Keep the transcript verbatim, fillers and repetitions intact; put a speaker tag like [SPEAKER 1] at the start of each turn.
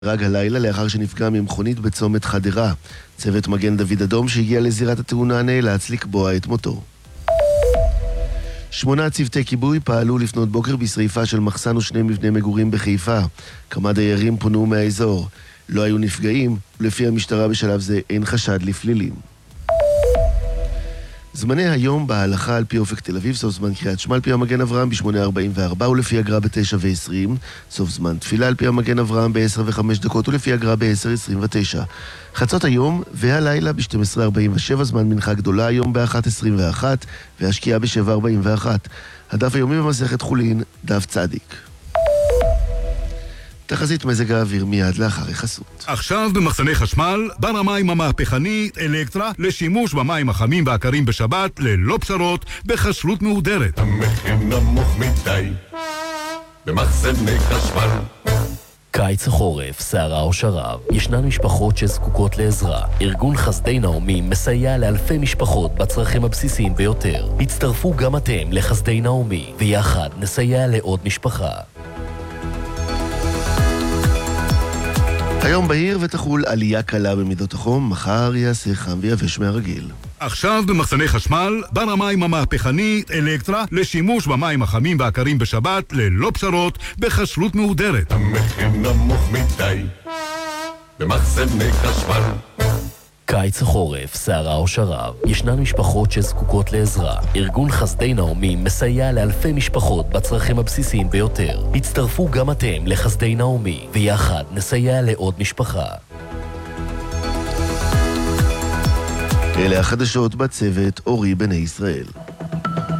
[SPEAKER 1] נהרג הלילה לאחר שנפגע ממכונית בצומת חדרה. צוות מגן דוד אדום שהגיע לזירת התאונה נאלץ לקבוע את מותו. שמונה צוותי כיבוי פעלו לפנות בוקר בשריפה של מחסן ושני מבני מגורים בחיפה. כמה דיירים פונו מהאזור. לא היו נפגעים, ולפי המשטרה בשלב זה אין חשד לפלילים. זמני היום בהלכה על פי אופק תל אביב, סוף זמן קריאת שמע על פי המגן אברהם ב-שמונה ארבעים וארבע ולפי הגר"א ב-תשע ועשרים, סוף זמן תפילה על פי המגן אברהם ב-עשר וחמש דקות ולפי הגר"א ב-עשר עשרים ותשע. חצות היום והלילה ב-שתים עשרה ארבעים ושבע, זמן מנחה גדולה היום ב-אחת עשרים ואחת והשקיעה ב-שבע ארבעים ואחת. הדף היומי במסכת חולין, דף צדיק. תחזית מזג האוויר מיד לאחר החסות.
[SPEAKER 2] עכשיו במחסני חשמל, בר המים המהפכנית אלקטרה לשימוש במים החמים והקרים בשבת ללא פשרות בכשרות מהודרת.
[SPEAKER 3] המחיר נמוך מדי במחסני חשמל.
[SPEAKER 4] קיץ החורף, סערה או שרב, ישנן משפחות שזקוקות לעזרה. ארגון חסדי נעמי מסייע לאלפי משפחות בצרכים הבסיסיים ביותר. הצטרפו גם אתם לחסדי נעמי, ויחד נסייע לעוד משפחה.
[SPEAKER 1] היום בהיר ותחול עלייה קלה במידות החום, מחר יעשה חם ויבש מהרגיל.
[SPEAKER 2] עכשיו במחסני חשמל, בר המים המהפכנית אלקטרה לשימוש במים החמים והקרים בשבת ללא פשרות בכשרות מהודרת.
[SPEAKER 3] המחיר נמוך מדי במחסני חשמל.
[SPEAKER 4] קיץ החורף, סערה או שרב, ישנן משפחות שזקוקות לעזרה. ארגון חסדי נעמי מסייע לאלפי משפחות בצרכים הבסיסיים ביותר. הצטרפו גם אתם לחסדי נעמי, ויחד נסייע לעוד משפחה.
[SPEAKER 1] אלה החדשות בצוות אורי בני ישראל.